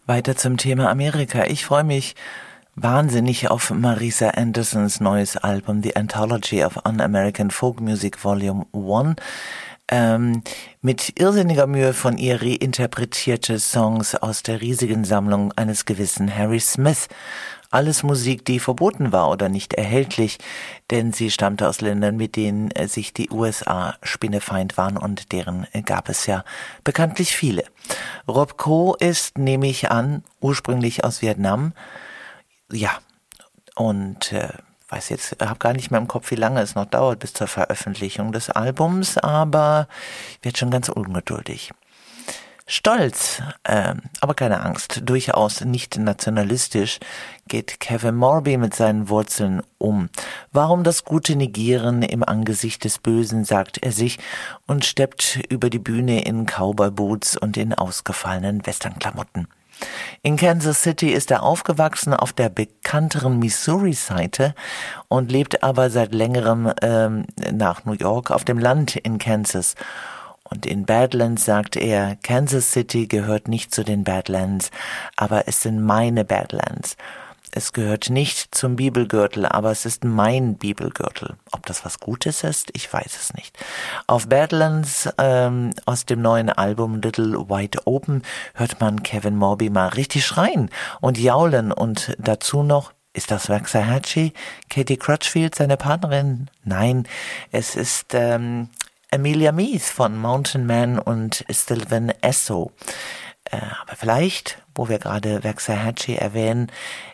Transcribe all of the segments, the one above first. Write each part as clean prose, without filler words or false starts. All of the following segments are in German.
Weiter zum Thema Amerika. Ich freue mich wahnsinnig auf Marisa Andersons neues Album The Anthology of Un-American Folk Music Volume 1. Mit irrsinniger Mühe von ihr reinterpretierte Songs aus der riesigen Sammlung eines gewissen Harry Smith. Alles Musik, die verboten war oder nicht erhältlich, denn sie stammte aus Ländern, mit denen sich die USA spinnefeind waren, und deren gab es ja bekanntlich viele. Rob Ko ist, nehme ich an, ursprünglich aus Vietnam. Ja, und habe gar nicht mehr im Kopf, wie lange es noch dauert bis zur Veröffentlichung des Albums, aber wird schon ganz ungeduldig. Stolz, aber keine Angst, durchaus nicht nationalistisch, geht Kevin Morby mit seinen Wurzeln um. Warum das Gute negieren im Angesicht des Bösen, sagt er sich und steppt über die Bühne in Cowboy-Boots und in ausgefallenen Westernklamotten. In Kansas City ist er aufgewachsen, auf der bekannteren Missouri-Seite, und lebt aber seit längerem nach New York auf dem Land in Kansas. Und in Badlands sagt er, Kansas City gehört nicht zu den Badlands, aber es sind meine Badlands. Es gehört nicht zum Bibelgürtel, aber es ist mein Bibelgürtel. Ob das was Gutes ist, ich weiß es nicht. Auf Badlands aus dem neuen Album Little Wide Open hört man Kevin Morby mal richtig schreien und jaulen, und dazu noch, ist das Waxahachie? Katie Crutchfield, seine Partnerin? Nein, es ist Amelia Meath von Mountain Man und Sylvan Esso. Aber vielleicht, wo wir gerade Waxahachie erwähnen,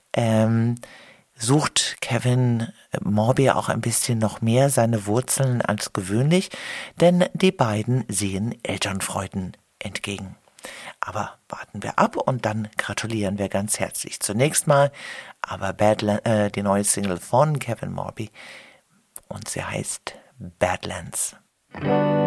sucht Kevin Morby auch ein bisschen noch mehr seine Wurzeln als gewöhnlich, denn die beiden sehen Elternfreuden entgegen. Aber warten wir ab und dann gratulieren wir ganz herzlich. Zunächst mal aber die neue Single von Kevin Morby, und sie heißt Badlands.